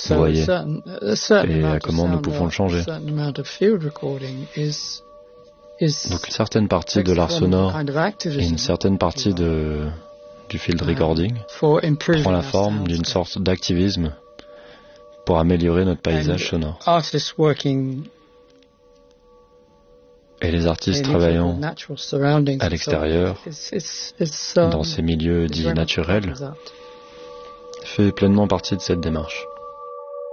vous voyez, et à comment nous pouvons le changer. Donc une certaine partie de l'art sonore et une certaine partie du field recording prend la forme d'une sorte d'activisme pour améliorer notre paysage sonore. Et les artistes travaillant à l'extérieur, dans ces milieux dits naturels, fait pleinement partie de cette démarche.